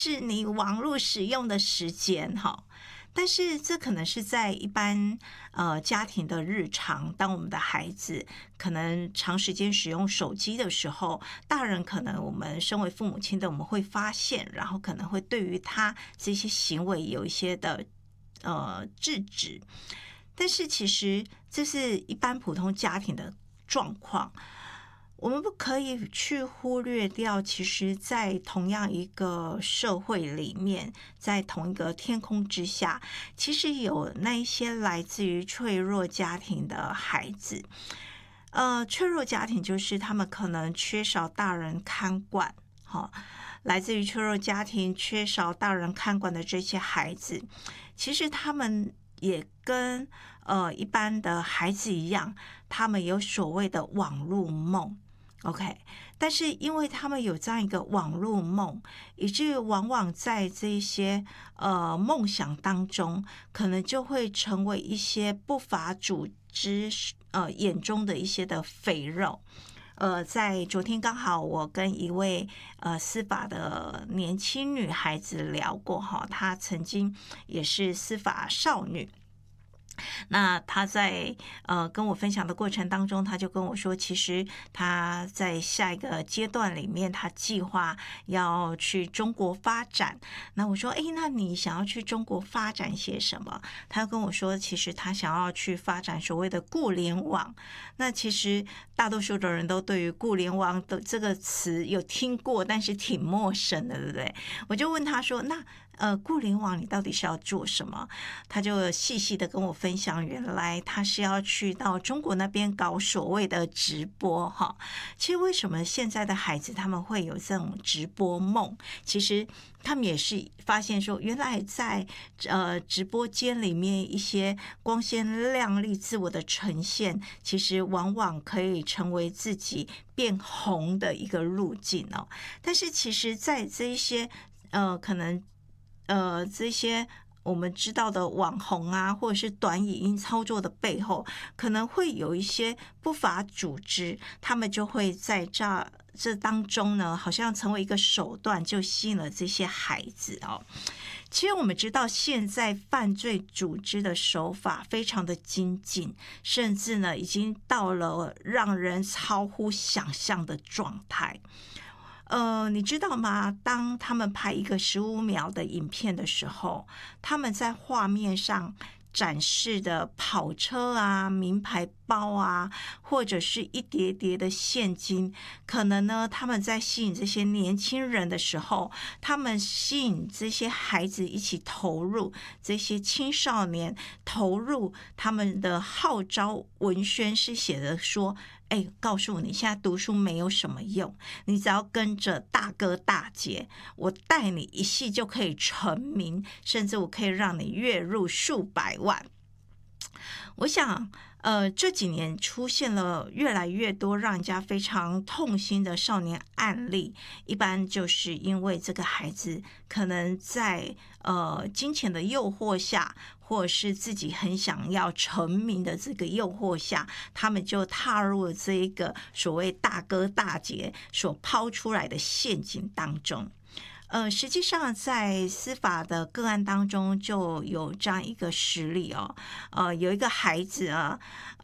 是你网络使用的时间哈。但是这可能是在一般家庭的日常，当我们的孩子可能长时间使用手机的时候，大人可能我们身为父母亲的我们会发现，然后可能会对于他这些行为有一些的制止。但是其实这是一般普通家庭的状况。我们不可以去忽略掉，其实在同样一个社会里面，在同一个天空之下，其实有那一些来自于脆弱家庭的孩子。脆弱家庭就是他们可能缺少大人看管，来自于脆弱家庭缺少大人看管的这些孩子，其实他们也跟一般的孩子一样，他们有所谓的网络梦。OK， 但是因为他们有这样一个网络梦，以至于往往在这些梦想当中，可能就会成为一些不法组织眼中的一些的肥肉。在昨天刚好我跟一位司法的年轻女孩子聊过哈，她曾经也是司法少女。那他在跟我分享的过程当中，他就跟我说，其实他在下一个阶段里面，他计划要去中国发展。那我说，那你想要去中国发展些什么？他跟我说，其实他想要去发展所谓的互联网。那其实大多数的人都对于互联网的这个词有听过，但是挺陌生的，对不对？我就问他说，那互联网你到底是要做什么？他就细细的跟我分享，原来他是要去到中国那边搞所谓的直播哈。其实为什么现在的孩子他们会有这种直播梦？其实他们也是发现说，原来在直播间里面一些光鲜亮丽自我的呈现，其实往往可以成为自己变红的一个路径哦。但是其实在这一些可能这些我们知道的网红啊，或者是短影音操作的背后，可能会有一些不法组织，他们就会在这当中呢，好像成为一个手段，就吸引了这些孩子哦。其实我们知道，现在犯罪组织的手法非常的精进，甚至呢，已经到了让人超乎想象的状态。你知道吗？当他们拍一个15秒的影片的时候，他们在画面上展示的跑车啊、名牌包啊，或者是一叠叠的现金，可能呢，他们在吸引这些年轻人的时候，他们吸引这些孩子一起投入，这些青少年投入他们的号召文宣是写的说，告诉你现在读书没有什么用，你只要跟着大哥大姐，我带你一系就可以成名，甚至我可以让你月入数百万。我想这几年出现了越来越多让人家非常痛心的少年案例，一般就是因为这个孩子可能在金钱的诱惑下，或者是自己很想要成名的这个诱惑下，他们就踏入了这一个所谓大哥大姐所抛出来的陷阱当中。实际上在司法的个案当中就有这样一个实例哦。有一个孩子啊，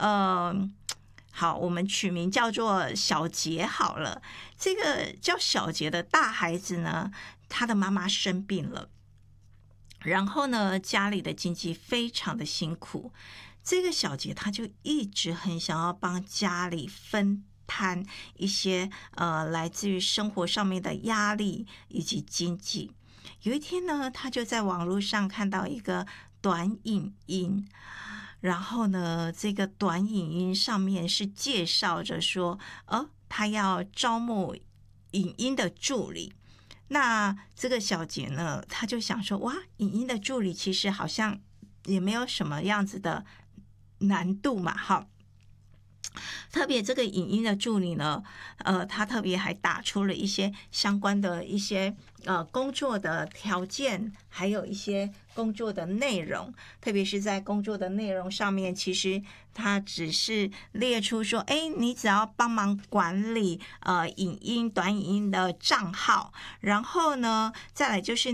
好，我们取名叫做小杰好了。这个叫小杰的大孩子呢，他的妈妈生病了，然后呢，家里的经济非常的辛苦。这个小杰他就一直很想要帮家里分摊一些来自于生活上面的压力以及经济。有一天呢，他就在网络上看到一个短影音，然后呢，这个短影音上面是介绍着说，他要招募影音的助理。那这个小杰呢，他就想说，哇，影音的助理其实好像也没有什么样子的难度嘛，哈。特别这个影音的助理呢，他特别还打出了一些相关的一些工作的条件，还有一些工作的内容。特别是在工作的内容上面，其实他只是列出说，你只要帮忙管理短影音的账号，然后呢，再来就是